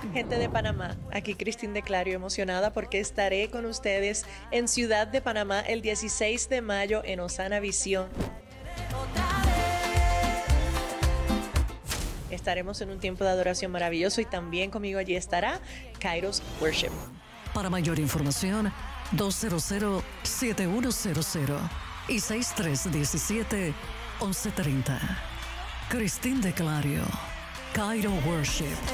Gente de Panamá, aquí Cristín de Clario, emocionada porque estaré con ustedes en Ciudad de Panamá el 16 de mayo en Osana Visión. Estaremos en un tiempo de adoración maravilloso y también conmigo allí estará Kairos Worship. Para mayor información, 200-7100 y 6317-1130. Cristín de Clario, Cairo Worship.